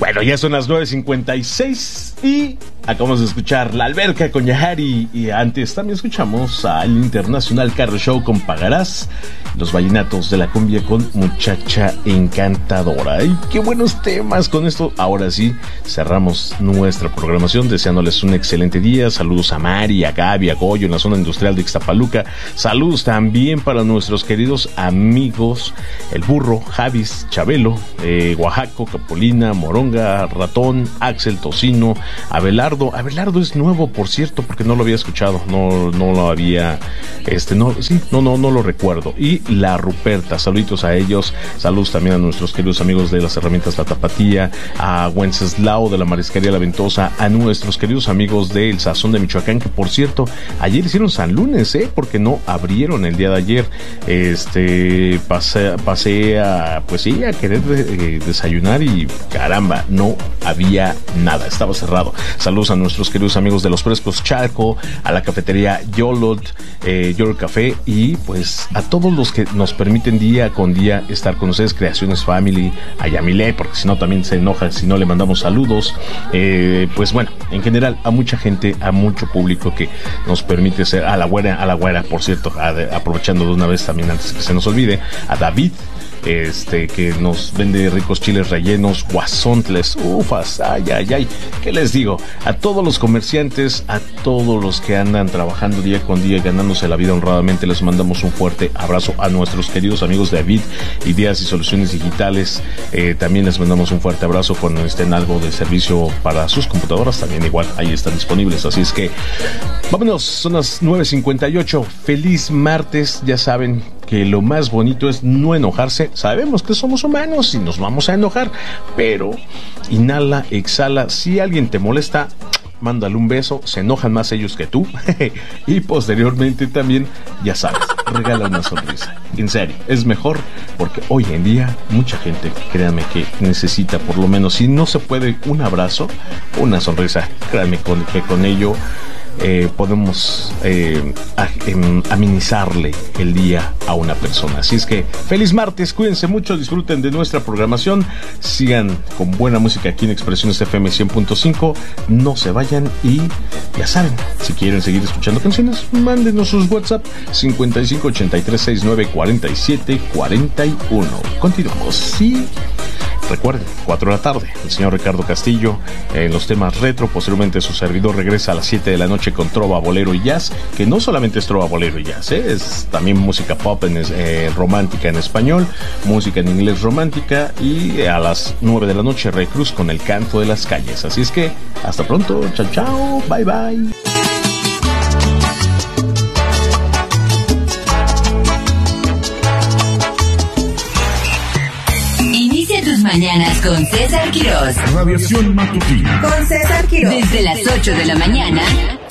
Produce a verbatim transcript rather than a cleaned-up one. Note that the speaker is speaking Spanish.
Bueno, ya son las nueve cincuenta y seis y acabamos de escuchar La Alberca con Yahari, y antes también escuchamos al Internacional Carro Show con Pagarás, los vallenatos de la cumbia con Muchacha Encantadora. Y qué buenos temas con esto. Ahora sí, cerramos nuestra programación deseándoles un excelente día. Saludos a Mari, a Gaby, a Goyo en la zona industrial de Ixtapaluca. Saludos también para nuestros queridos amigos El Burro, Javis, Chabelo, eh, Oaxaco, Capolina, Moronga, Ratón, Axel, Tocino, Abelardo. Abelardo es nuevo, por cierto, porque no lo había escuchado, no, no lo había, este, no, sí, no, no, no lo recuerdo. Y La Ruperta, saluditos a ellos, saludos también a nuestros queridos amigos de las herramientas La Tapatía, a Wenceslao de la Marisquería La Ventosa, a nuestros queridos amigos del Sazón de Michoacán, que por cierto, ayer hicieron San Lunes, eh, porque no abrieron el día de ayer. Este, pasé, pasé a, pues sí, a querer de, eh, desayunar y caramba, no había nada, estaba cerrado. Saludos a nuestros queridos amigos de Los Frescos Chalco, a la cafetería Yolot, eh, Yol Café, y pues a todos los que nos permiten día con día estar con ustedes, Creaciones Family, a Yamile, porque si no también se enoja si no le mandamos saludos, eh, pues bueno, en general a mucha gente, a mucho público que nos permite ser, a la güera, a la güera, por cierto, a, de, aprovechando de una vez también antes que se nos olvide, a David, este, que nos vende ricos chiles rellenos, guasontles, ufas, ay, ay, ay, ¿qué les digo? A todos los comerciantes, a todos los que andan trabajando día con día y ganándose la vida honradamente, les mandamos un fuerte abrazo. A nuestros queridos amigos de Avid, Ideas y Soluciones Digitales, eh, también les mandamos un fuerte abrazo cuando estén algo de servicio para sus computadoras, también igual, ahí están disponibles, así es que vámonos, son las nueve cincuenta y ocho, feliz martes, ya saben que lo más bonito es no enojarse. Sabemos que somos humanos y nos vamos a enojar, pero inhala, exhala. Si alguien te molesta, mándale un beso, se enojan más ellos que tú. Y posteriormente también, ya sabes, regala una sonrisa. En serio, es mejor, porque hoy en día mucha gente, créanme, que necesita por lo menos, si no se puede, un abrazo, una sonrisa. Créanme con, que con ello Eh, podemos eh, a, eh, amenizarle el día a una persona. Así es que feliz martes, cuídense mucho, disfruten de nuestra programación, sigan con buena música aquí en Expresiones F M cien punto cinco, no se vayan y ya saben, si quieren seguir escuchando canciones, mándenos sus WhatsApp cincuenta y cinco ochenta y tres sesenta y nueve cuarenta y siete cuarenta y uno. Continuamos, sí. Recuerden, cuatro de la tarde, el señor Ricardo Castillo en eh, los temas retro. Posteriormente su servidor regresa a las siete de la noche con trova, bolero y jazz, que no solamente es trova, bolero y jazz, ¿eh? Es también música pop en, eh, romántica en español, música en inglés romántica, y a las nueve de la noche Ray Cruz con el canto de las calles. Así es que hasta pronto, chao chao, bye bye. Tus mañanas con César Quirós. Radiación matutina. Con César Quirós. Desde las ocho de la mañana